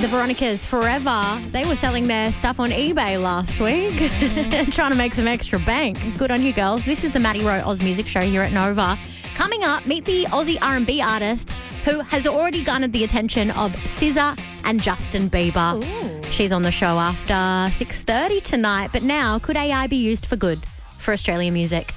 The Veronicas Forever, they were selling their stuff on eBay last week, trying to make some extra bank. Good on you, girls. This is the Maddie Rowe Oz Music Show here at Nova. Coming up, meet the Aussie R&B artist who has already garnered the attention of SZA and Justin Bieber. Ooh. She's on the show after 6:30 tonight. But now, could AI be used for good for Australian music?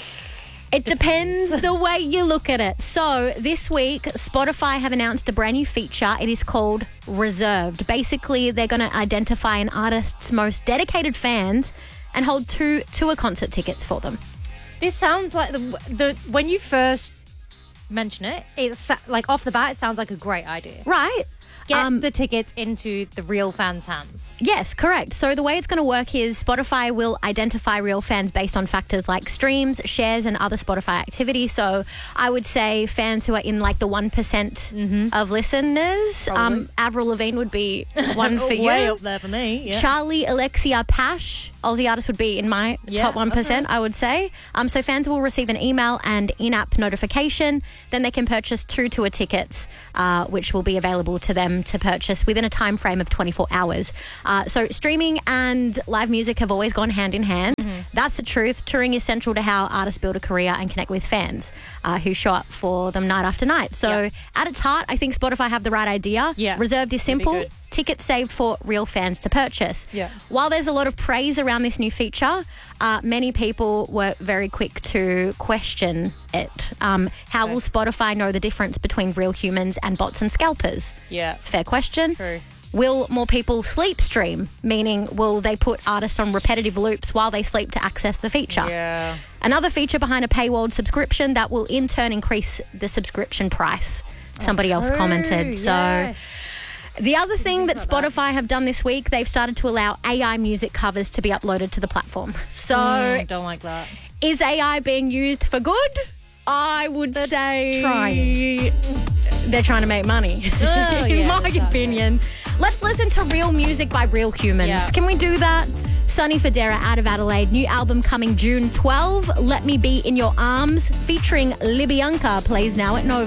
It depends the way you look at it. So this week, Spotify have announced a brand new feature. It is called Reserved. Basically, they're going to identify an artist's most dedicated fans and hold two tour concert tickets for them. This sounds like the when you first mention it, it's like off the bat, it sounds like a great idea. Right. Get the tickets into the real fans' hands. Yes, correct. So the way it's going to work is Spotify will identify real fans based on factors like streams, shares, and other Spotify activity. So I would say fans who are in like the 1% of listeners. Avril Lavigne would be one for you. Way up there for me. Yeah. Charlie Alexia Pash, Aussie artist, would be in my top 1%, I would say. So fans will receive an email and in-app notification. Then they can purchase 2 tour tickets, which will be available to them to purchase within a time frame of 24 hours. So streaming and live music have always gone hand in hand. That's the truth. Touring is central to how artists build a career and connect with fans who show up for them night after night. So at its heart, I think Spotify have the right idea. Yeah. Reserved is simple. Tickets saved for real fans to purchase. Yeah. While there's a lot of praise around this new feature, many people were very quick to question it. How will Spotify know the difference between real humans and bots and scalpers? Yeah. Fair question. True. Will more people sleep stream? Meaning, will they put artists on repetitive loops while they sleep to access the feature? Yeah. Another feature behind a paywalled subscription that will in turn increase the subscription price. Somebody else commented. So the other thing that Spotify have done this week, they've started to allow AI music covers to be uploaded to the platform. So don't like that. is AI being used for good? I would say they're trying to make money, in my opinion. Let's listen to real music by real humans. Yeah. Can we do that? Sonny Fodera out of Adelaide. New album coming June 12. Let Me Be In Your Arms featuring Libyanka plays now at Nova.